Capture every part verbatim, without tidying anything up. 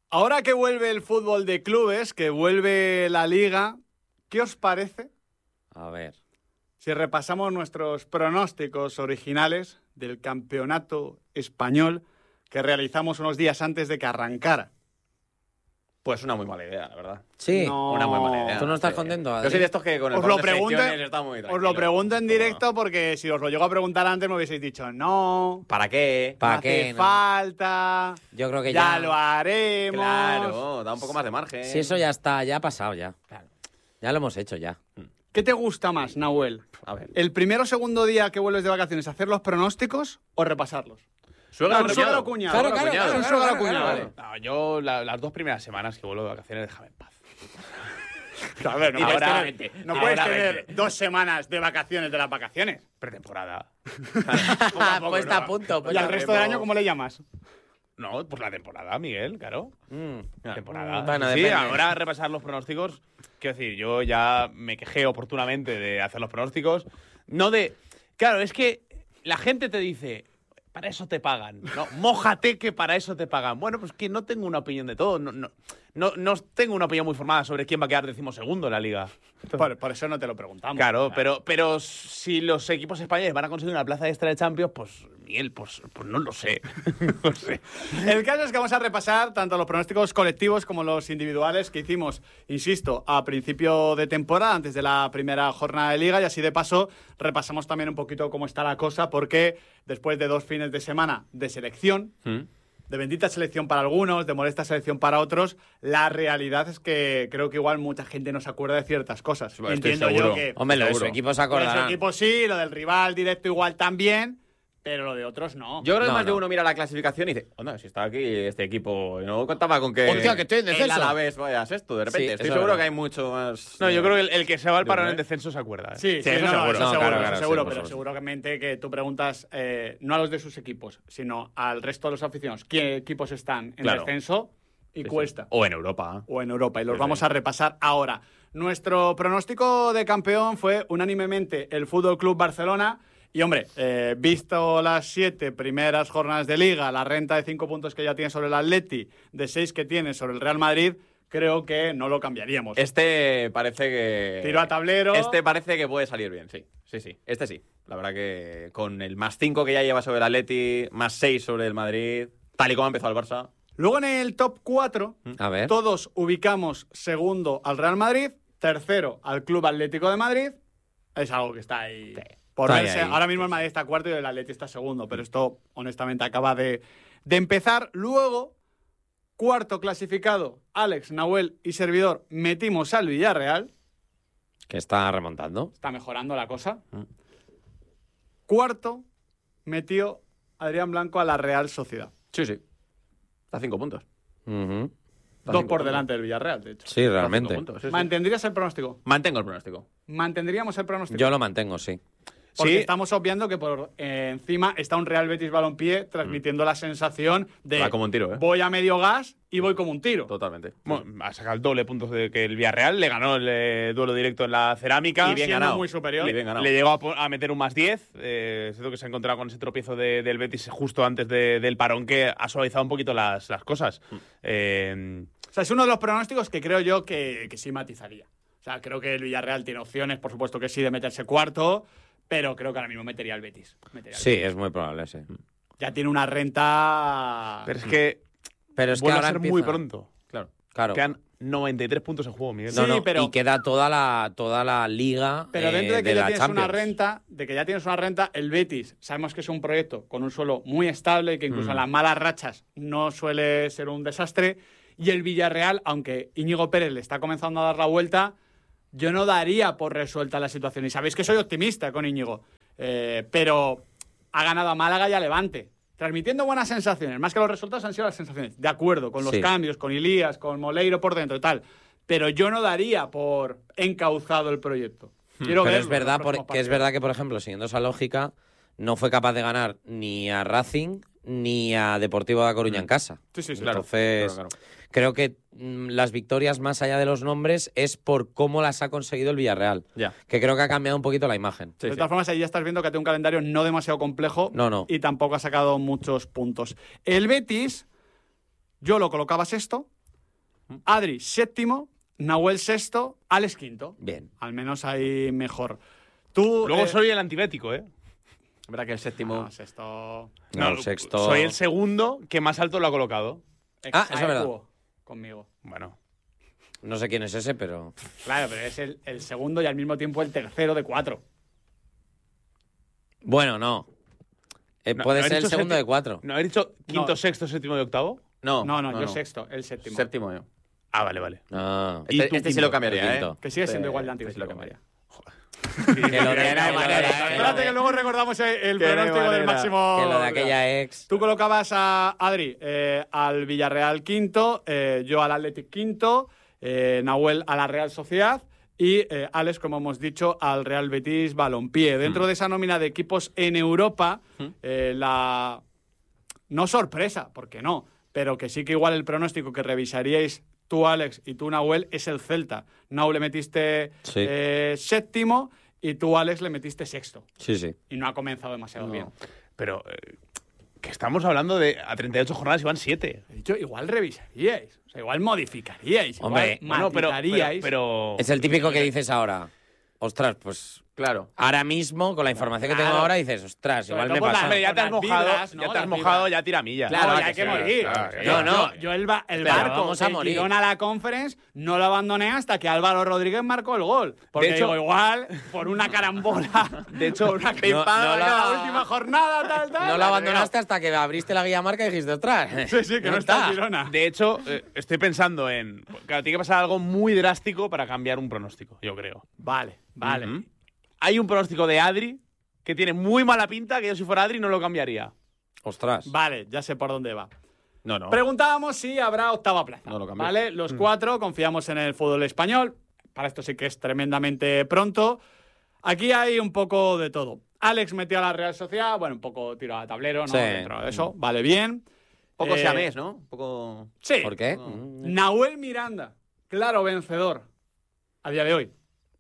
Ahora que vuelve el fútbol de clubes, que vuelve la Liga, ¿qué os parece? A ver. Si repasamos nuestros pronósticos originales del campeonato español que realizamos unos días antes de que arrancara. Pues una muy mala idea, la verdad. Sí, No. Una muy mala idea. ¿Tú no estás sí. contento, Adri? Yo soy de estos que con el Os lo parón de pregunto- selecciones está muy Os lo tranquilo. pregunto en Todo. directo porque si os lo llego a preguntar antes me hubieseis dicho no, ¿Para qué? Pa- ¿Para no qué, hace no? falta, Yo creo que ya, ya... lo haremos. Claro, da un poco más de margen. Si eso ya está, ya ha pasado ya. Ya lo hemos hecho ya. ¿Qué te gusta más, Nahuel? A ver. ¿El primero o segundo día que vuelves de vacaciones hacer los pronósticos o repasarlos? Suegra No, o suegro cuñado. o cuñado. Claro, Suegro o claro, cuñado. claro, Suegro o claro, cuñado, claro. vale. No, yo la- las dos primeras semanas que vuelvo de vacaciones, déjame en paz. A ver, no puedes Directamente. tener, no puedes Directamente. tener dos semanas de vacaciones de las vacaciones. Pretemporada. Puesta a punto. ¿Y puesta al a resto punto. del año cómo le llamas? No, pues la temporada, Miguel, claro. Mm. La temporada. Bueno, sí, depende. ahora repasar los pronósticos. Quiero decir, yo ya me quejé oportunamente de hacer los pronósticos. No de. Claro, es que la gente te dice. Para eso te pagan. No, mójate que para eso te pagan. Bueno, pues que no tengo una opinión de todo. No, no, no, no tengo una opinión muy formada sobre quién va a quedar decimosegundo en la liga. Por, por eso no te lo preguntamos. Claro, pero, pero si los equipos españoles van a conseguir una plaza extra de Champions, pues, Miguel, pues, pues no lo sé. No sé. El caso es que vamos a repasar tanto los pronósticos colectivos como los individuales que hicimos, insisto, a principio de temporada, antes de la primera jornada de Liga, y así de paso repasamos también un poquito cómo está la cosa, porque después de dos fines de semana de selección, de bendita selección para algunos, de molesta selección para otros, la realidad es que creo que igual mucha gente no se acuerda de ciertas cosas. Bueno, estoy Entiendo seguro. yo que Hombre, lo de su Seguro. equipo se lo de su acordarán. equipo sí, lo del rival directo igual también, pero lo de otros no. Yo creo que No, más de no. uno mira la clasificación y dice, onda, si está aquí este equipo, no contaba con que Hostia, que estoy en el descenso. Alavés vaya a sexto, de repente. Sí, Estoy eso es seguro verdad. que hay mucho más... No, yo creo que el, el que se va al Yo parón creo, en ¿eh? descenso se acuerda. ¿eh? Sí, sí, eso no, no, seguro. eso No, seguro, claro, eso claro, seguro, sí, pero por supuesto. seguramente que tú preguntas eh, no a los de sus equipos, sino al resto de los aficionados qué equipos están en Claro. descenso y Sí, sí. cuesta. O en Europa. O en Europa, y los Sí, vamos sí. a repasar ahora. Nuestro pronóstico de campeón fue unánimemente el Fútbol Club Barcelona. Y hombre, eh, visto las siete primeras jornadas de Liga, la renta de cinco puntos que ya tiene sobre el Atleti, de seis que tiene sobre el Real Madrid, creo que no lo cambiaríamos. Este parece que... Tiro a tablero. Este parece que puede salir bien, sí. Sí, sí. Este sí. La verdad que con el más cinco que ya lleva sobre el Atleti, más seis sobre el Madrid, tal y como ha empezado el Barça. Luego en el top cuatro, A ver. todos ubicamos segundo al Real Madrid, tercero al Club Atlético de Madrid. Es algo que está ahí por Está ahí, verse. ahí. Ahora mismo el Madrid está cuarto y el Atleti está segundo, pero esto honestamente acaba de, de empezar. Luego, cuarto clasificado, Alex, Nahuel y servidor, metimos al Villarreal. Que está remontando. Está mejorando la cosa. Cuarto, metió Adrián Blanco a la Real Sociedad. Sí, sí. Está a cinco puntos. Ujú. Está a Dos cinco por puntos. delante del Villarreal, de hecho. Sí, Está a cinco realmente. puntos, sí, sí. ¿Mantendrías el pronóstico? Mantengo el pronóstico. ¿Mantendríamos el pronóstico? Yo lo mantengo, sí. Porque Sí. estamos obviando que por eh, encima está un Real Betis Balompié transmitiendo la sensación de Va como un tiro, ¿eh? voy a medio gas y voy como un tiro. Totalmente. Bueno, ha sacado el doble puntos de que el Villarreal. Le ganó el eh, duelo directo en la Cerámica. Y bien siendo ganado. muy superior. Y bien ganado. Le llegó a, po- a meter un más diez. Eh, siento que se ha encontrado con ese tropiezo de- del Betis justo antes de- del parón que ha suavizado un poquito las, las cosas. Mm. Eh, O sea, es uno de los pronósticos que creo yo que, que sí matizaría. O sea, creo que el Villarreal tiene opciones, por supuesto que sí, de meterse cuarto, pero creo que ahora mismo metería al Betis. Metería al Sí, Betis. es muy probable, sí. Ya tiene una renta... pero es que Pero es que vuelve ahora a ser empieza. muy pronto. Claro. Claro. Quedan noventa y tres puntos en juego, Miguel. No, Sí, no, pero- y queda toda la, toda la liga Pero dentro eh, de que ya la tienes una Champions. renta, de que ya tienes una renta, el Betis, sabemos que es un proyecto con un suelo muy estable y que incluso Mm. en las malas rachas no suele ser un desastre. Y el Villarreal, aunque Íñigo Pérez le está comenzando a dar la vuelta, yo no daría por resuelta la situación. Y sabéis que soy optimista con Íñigo, eh, pero ha ganado a Málaga y a Levante, transmitiendo buenas sensaciones. Más que los resultados han sido las sensaciones. De acuerdo, con los Sí. cambios, con Ilías, con Moleiro por dentro y tal. Pero yo no daría por encauzado el proyecto. Quiero Pero verlo es en verdad, los por- próximos que es partidos. verdad que, por ejemplo, siguiendo esa lógica, no fue capaz de ganar ni a Racing ni a Deportivo de A Coruña en casa. Sí, sí, sí. Claro, Entonces, claro, claro. creo que mm, las victorias, más allá de los nombres, es por cómo las ha conseguido el Villarreal. Ya. Que creo que ha cambiado un poquito la imagen. Sí, de sí. todas formas, ahí ya estás viendo que tiene un calendario no demasiado complejo No, no. y tampoco ha sacado muchos puntos. El Betis, yo lo colocaba sexto, Adri séptimo, Nahuel sexto, Alex quinto. Bien. Al menos ahí mejor. Tú. Luego eh, soy el antibético, ¿eh? Es verdad que el séptimo. no, sexto. No, el sexto. Soy el segundo que más alto lo ha colocado. Ah, eso es verdad. Exaequo Conmigo. Bueno. No sé quién es ese, pero. Claro, pero es el, el segundo y al mismo tiempo el tercero de cuatro. Bueno, no. Eh, No, puede ¿no he ser el dicho segundo séptimo? de cuatro. ¿No he dicho quinto, No. sexto, séptimo y octavo? No, No, no, yo sexto, el séptimo. Séptimo yo. Ah, vale, vale. Ah. Y Este, tú este sí quinto, lo cambiaría, el ¿eh? quinto. Que sigue siendo Este- igual de este sí lo antibético, cambiaría. Que lo de, que lo de- Espérate que luego recordamos el, el Qué pronóstico del manera. máximo. que lo de aquella ex. Tú colocabas a Adri eh, al Villarreal quinto, eh, yo al Athletic quinto, eh, Nahuel a la Real Sociedad y eh, Alex, como hemos dicho, al Real Betis Balompié. Dentro de esa nómina de equipos en Europa, eh, la... No sorpresa, porque no, pero que sí que igual el pronóstico que revisaríais tú, Alex, y tú, Nahuel, es el Celta. Nahuel le metiste Sí. eh, séptimo y tú, Alex, le metiste sexto. Sí, sí. Y no ha comenzado demasiado No. bien. Pero eh, que estamos hablando de a treinta y ocho jornadas y van siete. He dicho, igual revisaríais, o sea, igual modificaríais, Hombre, igual Bueno, pero, pero, matizaríais. pero- Es el típico que dices ahora. Ostras, pues. Claro. Ahora mismo, con la información que tengo Claro. ahora, dices, ostras, Sobre igual todo me por la- pasa. Hombre, ya Con te has las mojado, vibras, ¿no? ya te has Las mojado, vibras. ya tira millas. Claro, No, ya hay que sí, morir. claro, Yo- no, no. Yo, yo el, ba- el Pero barco vamos a del morir. Girona a la Conference no lo abandoné hasta que Álvaro Rodríguez marcó el gol. Porque De hecho- digo, igual, por una carambola, De hecho, por una no- pimpada no en la- la última jornada, tal, tal. No lo abandonaste hasta que abriste la guía marca y dijiste, ostras. Sí, sí, que no está el Girona. de hecho, eh, estoy pensando en. Claro, tiene que pasar algo muy drástico para cambiar un pronóstico, yo creo. Vale, vale. Ujú. Hay un pronóstico de Adri que tiene muy mala pinta, que yo si fuera Adri no lo cambiaría. Ostras. Vale, ya sé por dónde va. No, no. Preguntábamos si habrá octava plaza. No lo cambio. ¿Vale? Los cuatro confiamos en el fútbol español. Para esto sí que es tremendamente pronto. Aquí hay un poco de todo. Alex metió a la Real Sociedad, bueno, un poco tiro a tablero, ¿no? Sí. Dentro de eso, vale bien. Poco Eh, siamés, ¿no? Un poco. Sí. ¿Por qué? No. Mm. Nahuel Miranda, claro vencedor a día de hoy.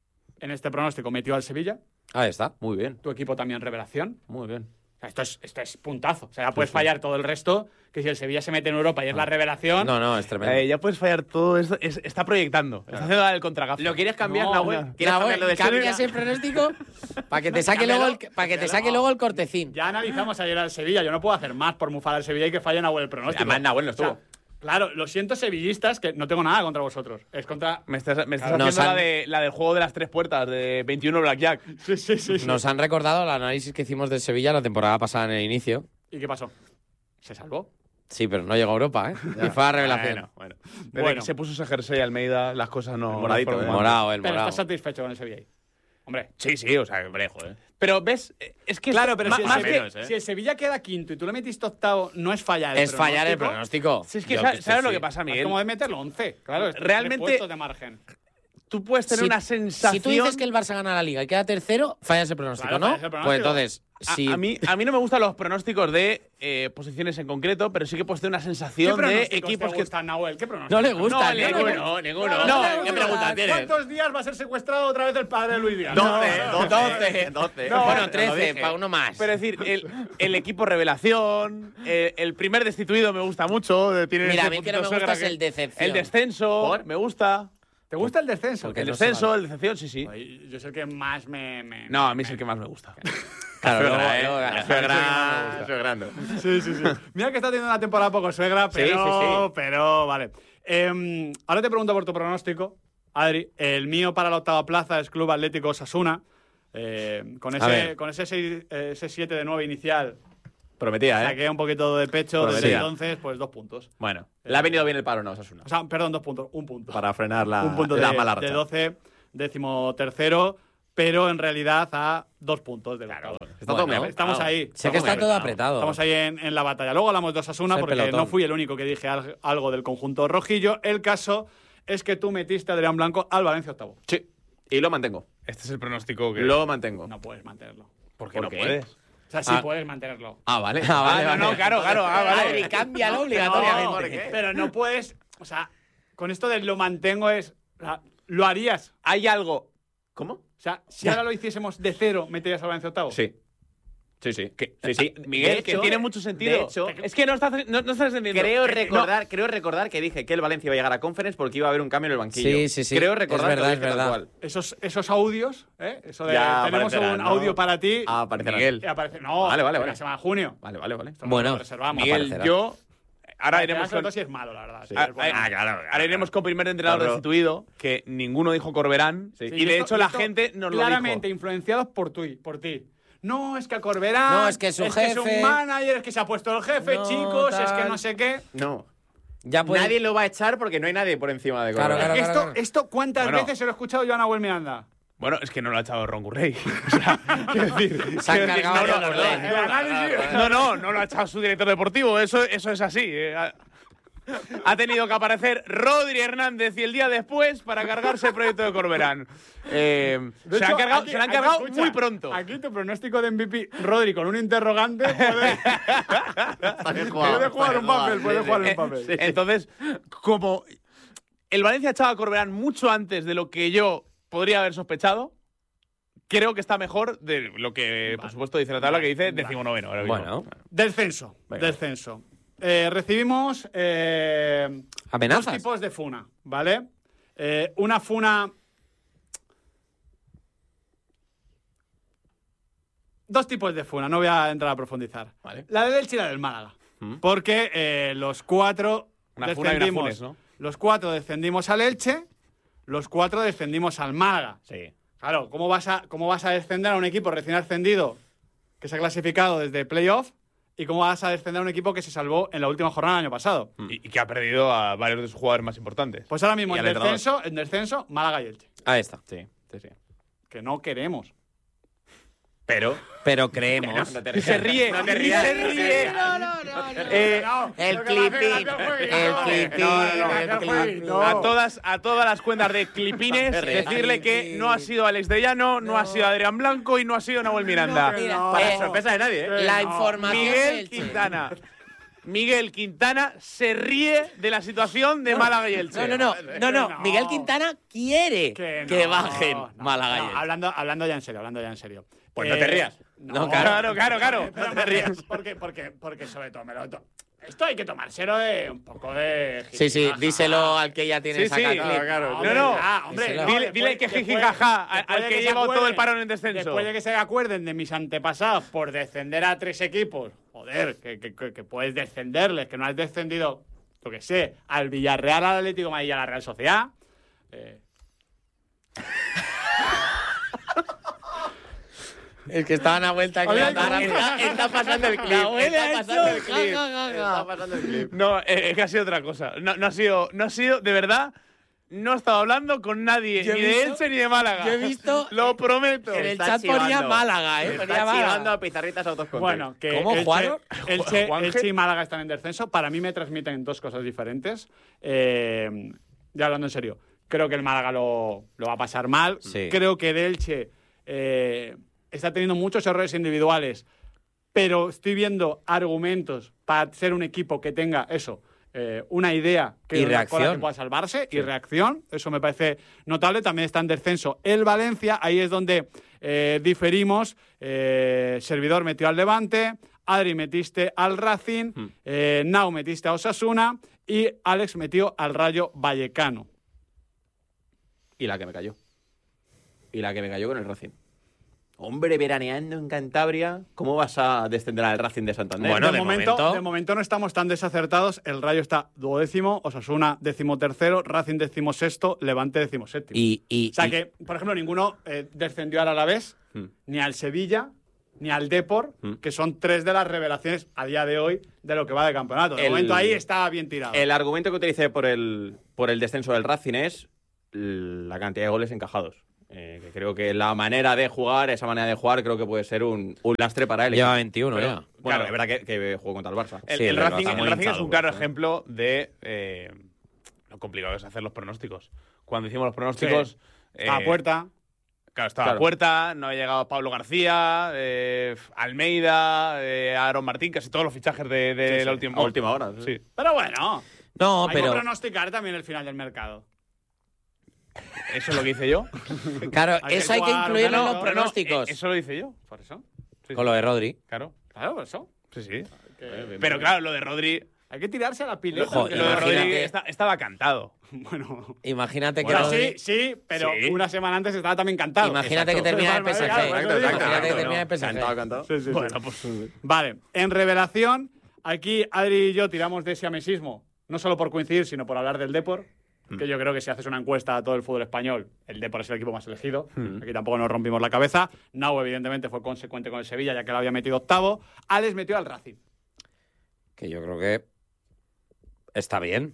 En este pronóstico metió al Sevilla. Ahí está. Muy bien, Tu equipo también revelación. muy bien. O sea, esto es, esto es puntazo. O sea, ya puedes fallar todo el resto, que si el Sevilla se mete en Europa y es la revelación. No, no, es tremendo. Eh, ya puedes fallar todo esto. es- está proyectando. Está haciendo el contragafe. ¿Lo quieres cambiar, No, Nahuel? no. ¿Quieres cambiar lo de Cambias Sevilla? el pronóstico para que te saque luego el, para que te saque luego el cortecín. Ya analizamos ayer al Sevilla. Yo no puedo hacer más por mufar al Sevilla y que falle Nahuel el pronóstico. Además, Nahuel no O sea, estuvo. claro, lo siento, sevillistas, que no tengo nada contra vosotros. Es contra. Me estás, me estás Claro. Nos haciendo han- la, de, la del juego de las tres puertas, de veintiuno Blackjack. Sí, sí, sí. sí. Nos han recordado el análisis que hicimos del Sevilla la temporada pasada en el inicio. ¿Y qué pasó? ¿Se salvó? Sí, pero no llegó a Europa, ¿eh? Y fue la revelación. Bueno, bueno. Desde Bueno. que se puso ese jersey Almeida, las cosas no. El moradito, no fueron ¿eh? mal. Morado, el Pero morado. estás satisfecho con el Sevilla ahí. Hombre. Sí, sí, o sea, hombre, joder. Pero ves, Eh, es que. Claro, pero ma- si, el más Sevilla, menos, ¿eh? si el Sevilla queda quinto y tú le metiste octavo, no es fallar el Es fallar el pronóstico. pronóstico. Si es que, Yo sa- que ¿sabes sí, lo sí. que pasa, Es Miguel? como de meterlo once. Claro, es Realmente- tres puestos de margen. Tú puedes tener Si- una sensación. Si tú dices que el Barça gana la Liga y queda tercero, fallas el pronóstico, Claro, ¿no? fallas el pronóstico. Pues entonces, A, si a mí, a mí no me gustan los pronósticos de eh, posiciones en concreto, pero sí que puedes tener una ¿Qué sensación de pronósticos equipos te que. gustan, Nahuel? ¿Qué pronóstico? no le gusta, No, ninguno, ninguno. No, le ¿qué gusta. pregunta tienes? ¿Cuántos días va a ser secuestrado otra vez el padre de Luis Díaz? doce, No, no, doce, doce. No, bueno, lo trece, dije. para uno más. Pero es decir, el, el equipo revelación, el, el primer destituido me gusta mucho. Tiene Mira, ese a mí que no me puntito gusta suegra es el decepción. El descenso, ¿Por? me gusta. ¿Te gusta el descenso? Porque El no se descenso, vale. el decepción, sí, sí. Ay, yo es el que más me. me- No, a mí es el que más me gusta. Claro, luego- Suegra, ¿eh? luego- La suegra. Suegrando. Sí, sí, sí. Mira que está teniendo una temporada poco suegra, pero. Sí, sí, sí. Pero, vale. Em, ahora te pregunto por tu pronóstico, Adri. El mío para la octava plaza es Club Atlético Osasuna. Eh, con A ese, ver. con ese seis, eh, ese siete de nueve inicial, Prometía, ¿eh? saqué un poquito de pecho. Desde Prometía. entonces, pues dos puntos. Bueno, le ha venido bien el paro, no, Osasuna. O sea, perdón, dos puntos. Un punto. Para frenar la, un punto la de, mala de racha. doce, décimo tercero, pero en realidad a dos puntos del octavo. Está todo muy Bueno, apretado. Estamos ahí. Sé que está todo apretado. Estamos ahí en, en la batalla. Luego hablamos de Osasuna Ese porque pelotón. no fui el único que dije al- algo del conjunto rojillo. El caso es que tú metiste a Adrián Blanco al Valencia octavo. Sí. Y lo mantengo. Este es el pronóstico que. Lo mantengo. No puedes mantenerlo. ¿Por qué ¿Por no qué? puedes? O sea, sí Ah. puedes mantenerlo. Ah, vale. Ah, vale, Ah, no, vale. no, claro, claro. Ah, vale. Adri, cámbialo No, obligatoriamente. ¿por qué? pero no puedes. O sea, con esto de lo mantengo es. o sea, lo harías. Hay algo. ¿Cómo? O sea, si ahora lo hiciésemos de cero, ¿meterías al Valencia octavo? Sí. Sí, sí. Que- sí, sí. Miguel, De que hecho- tiene mucho sentido. De hecho, es que no estás, no, no estás entendiendo. creo Que- recordar, no. creo recordar que dije que el Valencia iba a llegar a Conference porque iba a haber un cambio en el banquillo. Sí, sí, sí. Creo Es recordar verdad, que lo es dije tal verdad. cual. Esos, esos audios, ¿eh? Eso de Ya tenemos aparecerán, un ¿no? audio para ti. Ah, aparecerán. Miguel. y aparece, no, Vale, vale, en vale. la semana de junio. Vale, vale, vale. Esto no Bueno, lo reservamos. Miguel, aparecerá. yo. Ahora Te iremos das con. cuenta si es malo, la verdad. sí, Ah, es bueno. ah, claro, Ahora iremos con primer entrenador Claro. destituido, que ninguno dijo Corberán. Sí. Y de esto- hecho la esto gente nos lo claramente dijo. influenciados por, tu, por ti. No, es que a Corberán. No, es que su es que es jefe. un manager, es que se ha puesto el jefe, No, chicos, es que tal. no sé qué. No. Ya puede- Nadie lo va a echar porque no hay nadie por encima de Claro, Corberán. claro, esto, claro. esto, ¿cuántas Bueno. veces se lo he escuchado yo a Nahuel Miranda? Bueno, es que no lo ha echado Ron Gurrey. O sea, quiero decir. Se han quiero decir, cargado no, a no, Ron no, Gurrey. El análisis. No, no, no lo ha echado su director deportivo. Eso, eso es así. eh. Ha- Ha tenido que aparecer Rodri Hernández y el día después para cargarse el proyecto de Corberán. Eh, De se, hecho, han cargado, aquí- se lo han aquí, cargado escucha, muy pronto. Aquí tu pronóstico de M V P, Rodri, con un interrogante, puede, puede jugar un papel, puede jugar un Eh, papel. Entonces, como el Valencia echaba a Corberán mucho antes de lo que yo podría haber sospechado, creo que está mejor de lo que, por supuesto, dice la tabla, que dice decimonoveno. ahora mismo. Bueno, Descenso, Venga. descenso. Eh, recibimos eh, amenazas. dos tipos de funa, ¿vale? Eh, una funa... Dos tipos de funa, no voy a entrar a profundizar. Vale. La del Elche y la del Málaga. Mm. Porque eh, los cuatro Una funa y una descendimos, funes, ¿no? los cuatro descendimos al Elche, los cuatro descendimos al Málaga. Sí. Claro, ¿cómo vas a, cómo vas a descender a un equipo recién ascendido que se ha clasificado desde playoff? ¿Y cómo vas a descender a un equipo que se salvó en la última jornada del año pasado? Y, y que ha perdido a varios de sus jugadores más importantes. Pues ahora mismo Y en al entrenador. descenso, en descenso, Málaga y Elche. ahí está. Sí, sí, sí. Que no queremos. Pero. Pero creemos. No te rías. Se ríe, No te y rías. se ríe. Eh, No, el lo que va a hacer clipín, gracia al jueguito. el clipín, No, no, no, el gracia al clipín. jueguito. A todas, a todas las cuentas de clipines, No te rías. decirle que no ha sido Alex de Llano, no, ha sido Adrián Blanco y no ha sido Nahuel Miranda. No, Mira, no. Para eh, sorpresa de nadie, ¿eh? La No. información del Miguel Elche. Quintana. Miguel Quintana se ríe de la situación de Málaga y Elche. No, no, no, no, no. no. Miguel Quintana quiere Que, que, no, bajen no, Málaga y no, Elche. hablando, hablando ya en serio, hablando ya en serio. Pues no te rías. No, Claro, claro, claro. Pero No te rías. Porque, porque, porque sobre todo me lo to- esto hay que tomárselo de un poco de... Sí, sí, jijijaja. díselo al que ya tiene Sí, saca sí, clip. claro. Hombre, No, no. ah, hombre, Díselo. no, Dile- después- dile que después- jijijaja al- después al de que se lleva todo acuerden- el parón en descenso. Después de que se acuerden de mis antepasados por descender a tres equipos, joder, que, que, que- que puedes descenderles, que no has descendido, lo que sé, al Villarreal, al Atlético de Madrid y a la Real Sociedad. Eh, Es que estaban a vuelta aquí. Oye, la ¿cómo- tarra. Está, está pasando el clip. La abuela Está ha pasando hecho el clip. ja, ja, ja, ja. Está pasando el clip. No, eh, es que ha sido otra cosa. No, no ha sido, no ha sido, de verdad, no he estado hablando con nadie, Yo he ni de visto- Elche ni de Málaga. yo he visto- Lo prometo. En el Está chat ponía chivando. Málaga, ¿eh? Está Ponía Málaga. chivando a pizarritas autocontrol. Bueno, que ¿Cómo, Elche, Juan? Elche, Juanje. Elche y Málaga están en descenso. Para mí me transmiten dos cosas diferentes. Eh, ya hablando en serio, creo que el Málaga lo, lo va a pasar mal. Sí. Creo que el Elche eh, está teniendo muchos errores individuales, pero estoy viendo argumentos para ser un equipo que tenga eso. eh, una idea que, Y con la reacción. que pueda salvarse y reacción, eso me parece notable. También está en descenso el Valencia, ahí es donde eh, diferimos. Eh, Servidor metió al Levante, Adri metiste al Racing, Hmm. eh, Nau metiste a Osasuna y Alex metió al Rayo Vallecano. Y la que me cayó. Y la que me cayó con el Racing. Hombre, veraneando en Cantabria, ¿cóómo vas a descender al Racing de Santander? Bueno, de, de momento, momento- de momento no estamos tan desacertados. El Rayo está duodécimo, Osasuna decimotercero, Racing decimosexto, Levante decimoséptimo. Y, y, O sea y- que, por ejemplo, ninguno eh, descendió al Alavés, Hmm. ni al Sevilla, ni al Depor, Hmm. que son tres de las revelaciones a día de hoy de lo que va de campeonato. De El- momento ahí está bien tirado. El argumento que utilicé por el, por el descenso del Racing es la cantidad de goles encajados. Eh, que creo que la manera de jugar, esa manera de jugar, creo que puede ser un, un lastre para él. lleva veintiuno ya. Bueno, Claro. es verdad que, que jugó contra el Barça. El, Sí, el es verdad, Racing, está el muy Racing es hinchado, un claro pues, ¿eh? ejemplo de eh, lo complicado que es hacer los pronósticos. Cuando hicimos los pronósticos. Está a eh, puerta. Claro, estaba Claro. a puerta, no había llegado Pablo García, eh, Almeida, eh, Aaron Martín, casi todos los fichajes de, de Sí, sí, la última, a última hora, sí. Sí. Pero bueno, No, hay que pero pronosticar también el final del mercado. Eso es lo que hice yo. claro, Hay que eso hay que jugar, incluirlo en no, los no, pronósticos. Eh, eso lo hice yo. Por eso. Sí, Con sí. lo de Rodri. Claro. Claro, eso. Sí, sí. bien, Pero bien. claro, lo de Rodri. Hay que tirarse a la pileta. Ojo, que Lo de lo de imagínate- Rodri esta- estaba cantado. Bueno. Imagínate que Bueno, Rodri- sí, sí, pero Sí. una semana antes estaba también cantado. Imagínate que Exacto. termina el Vale, P S G. vale, claro, Exacto, exacto. Imagínate que No, termina el P S G. Cantado, cantado. Sí, sí, sí. Bueno, pues. Vale, en revelación, aquí Adri y yo tiramos de siamesismo, no solo por coincidir, sino por hablar del Depor, que yo creo que si haces una encuesta a todo el fútbol español, el Depor es el equipo más elegido. Aquí tampoco nos rompimos la cabeza. Nau, evidentemente, fue consecuente con el Sevilla, ya que lo había metido octavo. Alex metió al Racing. Que yo creo que está bien.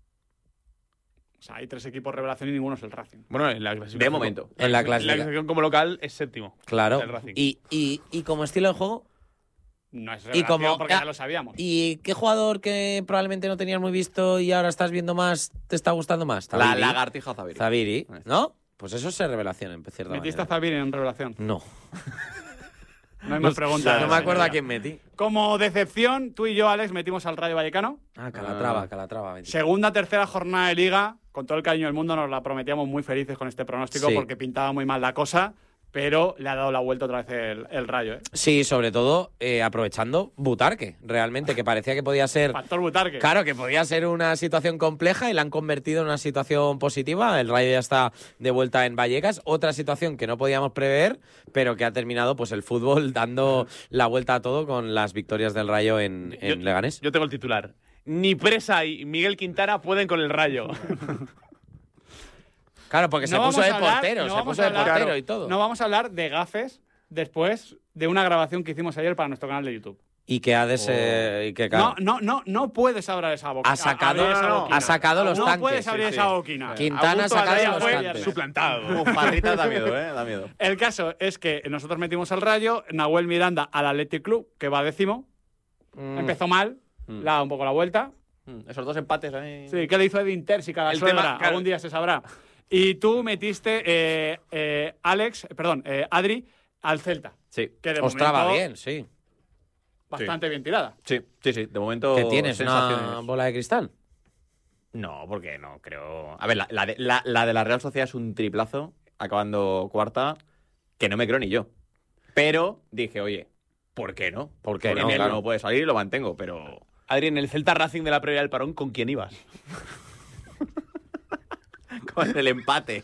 O sea, hay tres equipos revelación y ninguno es el Racing. Bueno, en la clasificación. De momento. En la La clasificación. clasificación como local es séptimo. Claro. El Racing. Y, y, y como estilo de juego. No es Y revelación como- porque ah, ya lo sabíamos. ¿Y qué jugador que probablemente no tenías muy visto y ahora estás viendo más te está gustando más? La Zabiri. lagartija Zabiri. Zabiri, ¿no? Pues eso es revelación en cierta ¿Metiste a manera. Zabir en revelación? No. No hay más preguntas. No me acuerdo a quién metí. Como decepción, tú y yo, Alex, metimos al Rayo Vallecano. Ah, Calatrava, Calatrava. metí. Segunda, tercera jornada de Liga. Con todo el cariño del mundo nos la prometíamos muy felices con este pronóstico Sí. porque pintaba muy mal la cosa, pero le ha dado la vuelta otra vez el, el Rayo. ¿eh? Sí, sobre todo eh, aprovechando Butarque, realmente, que parecía que podía ser. Factor Butarque. Claro, que podía ser una situación compleja y la han convertido en una situación positiva. El Rayo ya está de vuelta en Vallecas. Otra situación que no podíamos prever, pero que ha terminado pues el fútbol dando la vuelta a todo con las victorias del Rayo en, en Yo- Leganés. Yo tengo el titular. Ni Presa y Miguel Quintana pueden con el Rayo. Claro, porque se No puso vamos de a hablar- portero, no se vamos puso a de hablar- portero claro, y todo. No vamos a hablar de gafes después de una grabación que hicimos ayer para nuestro canal de YouTube. Y que ha de ser. y que, claro, No, no, no, no puedes abrir esa boca. Ha sacado- abrir esa no, no, boquina. ha sacado los no tanques, puedes abrir sí, esa sí. boquina. Quintana ha Augusto sacado Adrià los fue tanques. Suplantado. Farrita da miedo, ¿eh? Da miedo. El caso es que nosotros metimos al Rayo, Nahuel Miranda al Athletic Club, que va décimo. Mm. Empezó mal, Mm. le ha dado un poco la vuelta. Mm, Esos dos empates ahí. Sí, ¿qué le hizo Edin Terzi cada El suegra? tema, claro. Algún día se sabrá. Y tú metiste, eh, eh, Alex, perdón, eh, Adri, al Celta. Sí. Que de Ostras, va momento, bien, sí. bastante bien tirada. Sí, sí, sí. De momento. ¿Que tienes una sensaciones. bola de cristal? No, porque no creo. A ver, la, la de, la- la de la Real Sociedad es un triplazo, acabando cuarta, que no me creo ni yo. Pero dije, oye, ¿por qué no? ¿Por qué Porque no? en él Claro. no puede salir y lo mantengo, pero. Adri, en el Celta Racing de la previa del parón, ¿con quién ibas? Con el empate.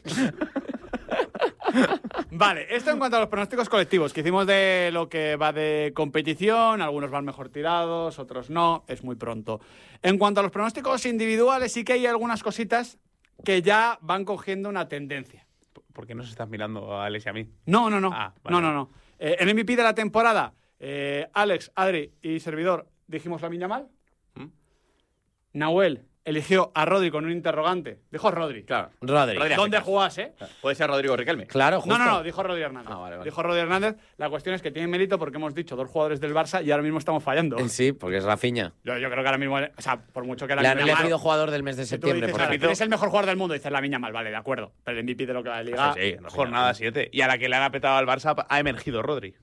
Vale, esto en cuanto a los pronósticos colectivos, que hicimos de lo que va de competición, algunos van mejor tirados, otros no, es muy pronto. En cuanto a los pronósticos individuales, sí que hay algunas cositas que ya van cogiendo una tendencia. ¿Por qué no se estás mirando a Alex y a mí? No, no, no. Ah, vale. No, no, no. Eh, en M V P de la temporada, eh, Alex, Adri y servidor dijimos la miña mal. ¿Mm? Nahuel eligió a Rodri con un interrogante. Dijo Rodri. Claro. Rodri. Rodri. ¿Dónde Secas. jugase? Puede ser Rodrigo Riquelme. Claro, justo. No, no, no, dijo Rodri Hernández. Ah, vale, vale. Dijo Rodri Hernández. La cuestión es que tiene mérito porque hemos dicho dos jugadores del Barça y ahora mismo estamos fallando. Sí, porque es Rafinha. Yo, yo creo que ahora mismo, o sea, por mucho que la Le han Miña mal, elegido jugador del mes de que tú septiembre, dices, por ahora, ejemplo. ¿quién es el mejor jugador del mundo? Dices la miña mal, vale, de acuerdo. Pero el M V P de lo que va de liga. Sí, sí, Rafinha. Jornada siete. Y a la que le han apretado al Barça ha emergido Rodri.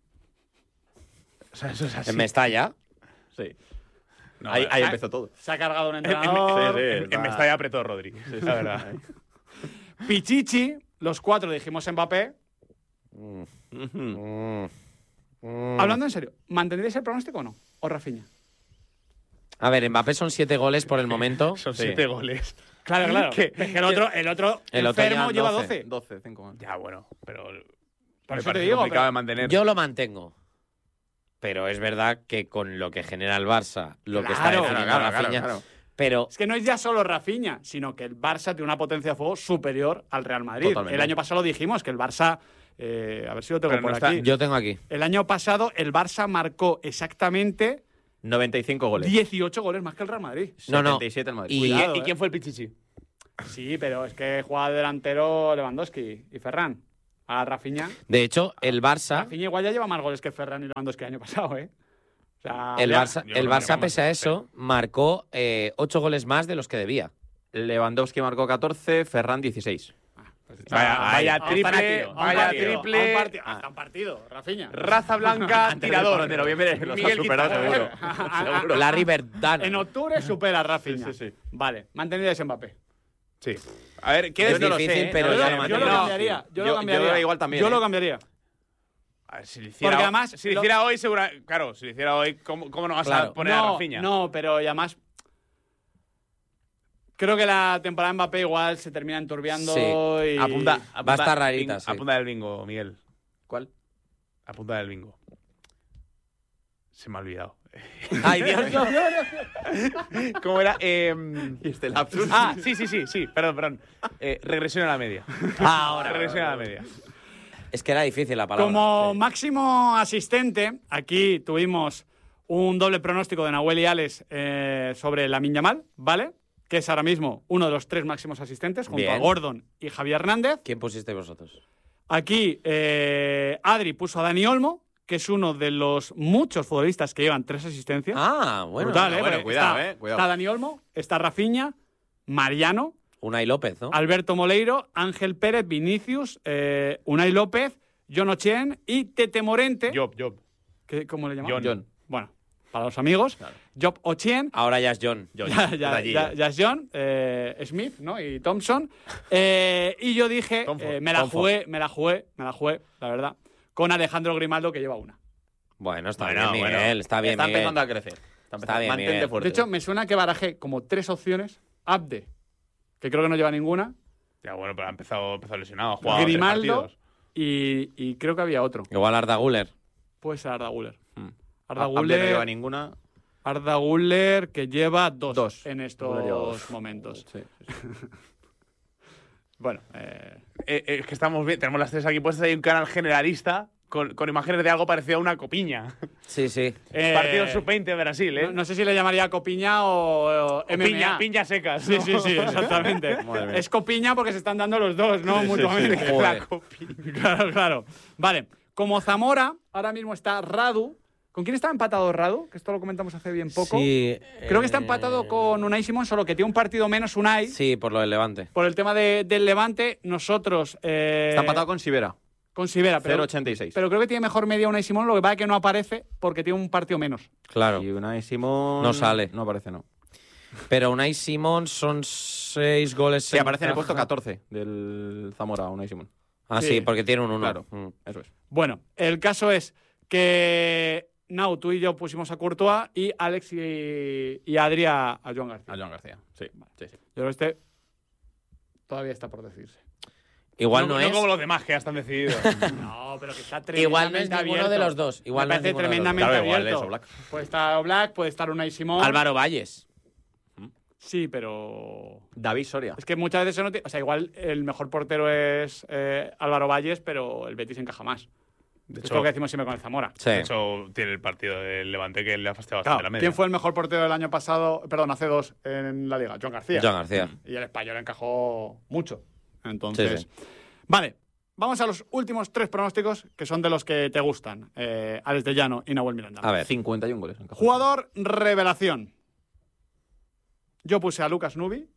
O sea, eso es así. En Mestalla. Sí. No, ahí eh, ahí ah, empezó todo. Se ha cargado un En, en- entrenador. Sí, sí. en- en está- Mestalla apretó Rodri. La verdad. Pichichi, los cuatro dijimos Mbappé. Ujú. Mm. Mm. Hablando en serio, ¿mantendríais el pronóstico o no? ¿O Rafinha? A ver, Mbappé son siete goles por el momento. Son Sí. siete goles. Claro, claro. ¿Qué? Es que el otro, el otro El otro enfermo ya lleva doce. doce. doce, cinco más. Ya, bueno, pero. Por me eso te parece digo, complicado pero- de mantener. Yo lo mantengo. Pero es verdad que con lo que genera el Barça, lo que está Claro, definiendo claro, claro, Rafinha. claro. Pero Es que no es ya solo Rafinha, sino que el Barça tiene una potencia de fuego superior al Real Madrid. Totalmente. El año pasado lo dijimos, que el Barça. eh, a ver si lo tengo Pero por no está- aquí. yo tengo aquí. El año pasado el Barça marcó exactamente noventa y cinco goles. dieciocho goles más que el Real Madrid. No, no. setenta y siete el Madrid. Y- ¿Y, Cuidado, y eh. quién fue el Pichichi? Sí, pero es que juega de delantero Lewandowski y Ferran. A Rafinha. De hecho, el Barça, Rafinha igual ya lleva más goles que Ferran y Lewandowski el año pasado, ¿eh? O sea, el ya- Barça, yo el creo que Barça vamos pese a a- eso, marcó eh, ocho goles más de los que debía. Lewandowski marcó catorce, Ferran dieciséis. Vaya, vaya a un triple, partido, a un vaya partido, a un triple. partido, hasta un partido, Rafinha. Raza blanca, tirador. de noviembre los ha Miguel superado Quintana. seguro. Seguro. Larry Verdán. En octubre supera a Rafinha. Sí, sí, sí. Vale, mantenido Mbappé. Sí. A ver, ¿qué Es es? Yo no lo difícil, sé, ¿eh? pero No yo lo lo sé. Yo mantengo. lo No, cambiaría. Yo, yo- lo cambiaría. yo igual también, Yo ¿eh? lo cambiaría. A ver, si lo hiciera, Porque además si lo lo- hiciera hoy, segura, claro, si lo hiciera hoy, ¿cómo, cómo no vas Claro. a poner a no, Rafinha? no, pero y además creo que la temporada de Mbappé igual se termina enturbiando Sí. y Apunta, apunta, Va a estar rarita, bing- sí. Apunta del bingo, Miguel. ¿Cuál? Apunta del bingo. Se me ha olvidado. Ay, Dios, no. ¿Cómo era? Eh, Y este lapsus. ah, sí, sí, sí, sí. Perdón, perdón. Eh, regresión a la media. Ahora. Regresión a la media. Es que era difícil la palabra. Como Sí. máximo asistente, aquí tuvimos un doble pronóstico de Nahuel y Alex eh, sobre Lamine Yamal, ¿vale? Que es ahora mismo uno de los tres máximos asistentes, junto Bien. a Gordon y Javier Hernández. ¿Quién pusisteis vosotros? Aquí eh, Adri puso a Dani Olmo, que es uno de los muchos futbolistas que llevan tres asistencias. Ah, bueno. Brutal, bueno, ¿eh? bueno, Porque cuidado, está, eh, cuidado. está Dani Olmo, está Rafinha, Mariano, Unai López, ¿no? Alberto Moleiro, Ángel Pérez, Vinicius, eh, Unai López, John Ochen y Tete Morente. Job, Job. ¿Qué- ¿Cómo le llaman? John. John. Bueno, para los amigos. Job Ochen. Ahora ya es John. John, Ya, ya, de allí. ya- ya es John, eh, Smith, ¿no? Y Thompson. Eh, y yo dije, Tomford, eh, me la Tomford. jugué, me la jugué, me la jugué, la verdad, con Alejandro Grimaldo, que lleva una. Bueno, está Bueno, bien, bueno. Miguel. Está bien, Está Miguel. empezando a crecer. Está, empezando- bien, Mantente Miguel. fuerte. De hecho, me suena que barajé como tres opciones. Abde, que creo que no lleva ninguna. Ya, bueno, pero ha empezado, ha empezado lesionado. Ha jugado tres Grimaldo partidos. y, y creo que había otro. Igual Arda Güler. Puede ser Arda Güler. Hmm. Arda Abde no lleva Güler, ninguna. Arda Güler, que lleva dos, Dos. en Güler lleva estos dos. momentos. Sí. Bueno, eh, Eh, eh, es que estamos bien, tenemos las tres aquí puestas. Hay un canal generalista con, con imágenes de algo parecido a una copiña. Sí, sí. eh, Partido sub veinte de Brasil, ¿eh? no, no sé si le llamaría copiña o, o M M A. piña, piña secas. Sí, ¿no? sí, sí, exactamente. Madre mía. Es copiña porque se están dando los dos, ¿no? Mutuamente. sí. Joder. La copiña. Claro, claro. Vale, como Zamora, ahora mismo está Radu. ¿Con quién está empatado Radu? Que esto lo comentamos hace bien poco. Sí, Creo que está eh, empatado con Unai Simón, solo que tiene un partido menos Unai. Sí, por lo del Levante. Por el tema de- del Levante, nosotros... eh, Está empatado con Sibera. con Sibera, pero, cero coma ochenta y seis. pero creo que tiene mejor media Unai Simón, lo que pasa es que no aparece porque tiene un partido menos. Claro. Y Unai Simón. No sale. No aparece, no. Pero Unai Simón son seis goles. Sí, aparece en el caja. puesto catorce del Zamora, Unai Simón. Ah, sí, Sí. porque tiene un uno. Claro. Mm. Eso es. Bueno, el caso es que Nau, tú y yo pusimos a Courtois y Alex y, y Adri a, a Joan García. A Joan García. Sí. sí, sí. Yo creo que este todavía está por decirse. Igual no, es. como los demás que ya están decididos. No, pero que está Igual no es tremendamente ninguno abierto. de los dos. Igual Me no es parece ninguno de los dos. tremendamente Claro, igual abierto. es Oblak. Puede estar Oblak, puede estar Unai Simón. Álvaro Valles. Sí, pero... David Soria. Es que muchas veces se nota... O sea, igual el mejor portero es eh, Álvaro Valles, pero el Betis encaja más. De Es hecho, lo que decimos siempre con el Zamora. Sí. de hecho, tiene el partido del Levante que le ha fastidiado Claro, bastante la media. ¿quién fue el mejor portero del año pasado? Perdón, hace dos en la Liga. Joan García. Joan García. Y el español encajó mucho. Entonces, Sí, vale, vamos a los últimos tres pronósticos que son de los que te gustan. Eh, Alex de Llano y Nahuel Miranda. A ver. cincuenta y uno goles. encajó. Jugador revelación. Yo puse a Lucas Nubi.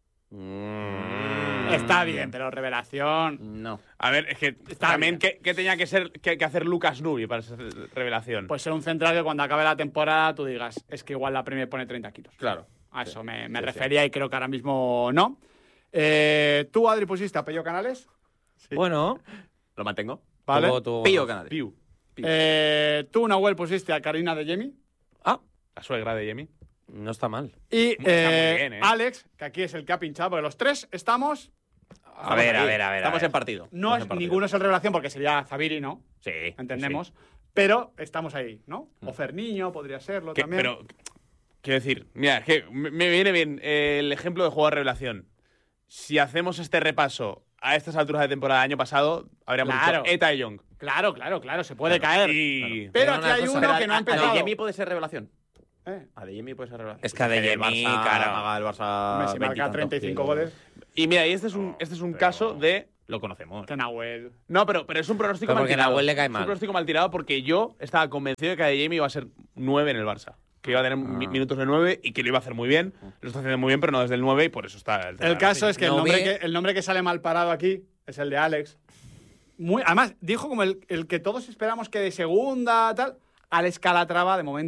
Mm. Está bien, pero revelación. No. A ver, es que Está también, bien. ¿qué, qué tenía que, ser, que, que hacer Lucas Nubi para esa revelación? Puede ser un central que cuando acabe la temporada tú digas, es que igual la Premier pone treinta kilos. Claro. A eso me, me sí, refería y creo que ahora mismo no. Eh, ¿Tú, Adri, pusiste a Pello Canales? Bueno, Lo mantengo. ¿Vale? tuvo- tuvo- Pío Canales. Piu, Eh, tú, Nahuel, pusiste a Karina de Jemi. Ah, la suegra de Yemi. no está mal. Y Está muy eh, bien, ¿eh? Alex, que aquí es el que ha pinchado, porque los tres estamos. A ver, a ver, a ver. Estamos a ver. en partido. No Estamos es, en partido. ninguno es el revelación porque sería Zaviri, ¿no? Sí. Entendemos. Pero estamos ahí, ¿no? O Ferniño podría serlo Que- también. pero, quiero decir, mira, es que me me viene bien eh, el ejemplo de juego de revelación. Si hacemos este repaso a estas alturas de temporada del año pasado, habríamos Claro. dicho Eta y Young. Claro, claro, claro, se puede caer. Y... Pero Pero aquí una hay cosa, uno pero que no ha ¿A empezado. Adeyemi puede ser revelación? Eh, Adeyemi puede ser revelación. Es que Adeyemi, El Barça claro. paga el Barça hombre, si marca veintitantos treinta y cinco kilos. goles, y mira, y este es un, este es un pero- caso de... Lo conocemos. que Nahuel. No, pero, pero es un pronóstico Pero mal porque tirado. Nahuel le cae Es mal. un pronóstico mal tirado porque yo estaba convencido de que Adeyemi iba a ser nueve en el Barça. Que iba a tener mi- Ah. minutos de nueve y que lo iba a hacer muy bien. Lo está haciendo muy bien, pero no desde el nueve y por eso está... tema El de caso Rafinha. es que el, No nombre vi- que el nombre que sale mal parado aquí es el de Alex. Muy, además, dijo como el, el que todos esperamos que de segunda, tal. Alex Calatrava, de momento.